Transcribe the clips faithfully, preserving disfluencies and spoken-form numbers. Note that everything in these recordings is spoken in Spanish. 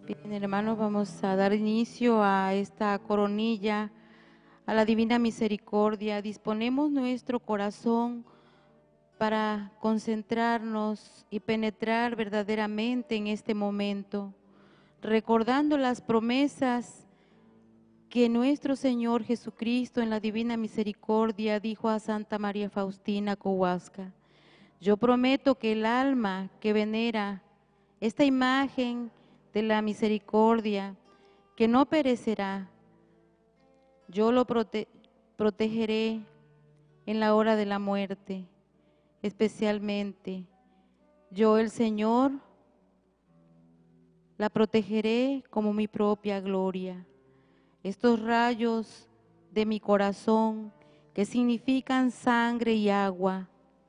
Bien, hermanos, vamos a dar inicio a esta coronilla, a la Divina Misericordia. Disponemos nuestro corazón para concentrarnos y penetrar verdaderamente en este momento, recordando las promesas que nuestro Señor Jesucristo en la Divina Misericordia dijo a Santa María Faustina Kowalska: yo prometo que el alma que venera esta imagen de la misericordia, que no perecerá, yo lo prote protegeré en la hora de la muerte, especialmente yo, el Señor, la protegeré como mi propia gloria. Estos rayos de mi corazón, que significan sangre y agua,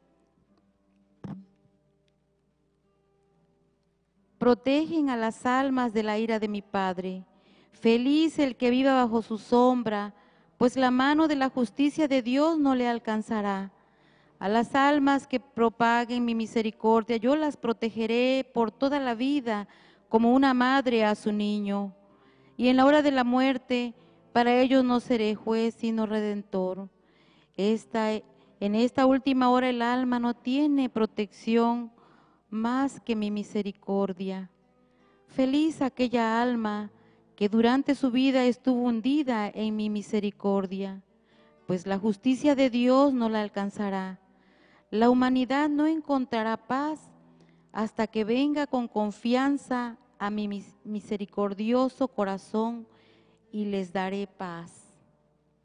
protegen a las almas de la ira de mi Padre. Feliz el que viva bajo su sombra, pues la mano de la justicia de Dios no le alcanzará. A las almas que propaguen mi misericordia, yo las protegeré por toda la vida, como una madre a su niño. Y en la hora de la muerte, para ellos no seré juez, sino redentor. Esta, en esta última hora el alma no tiene protección más que mi misericordia. Feliz aquella alma que durante su vida estuvo hundida en mi misericordia, pues la justicia de Dios no la alcanzará. La humanidad no encontrará paz hasta que venga con confianza a mi misericordioso corazón y les daré paz.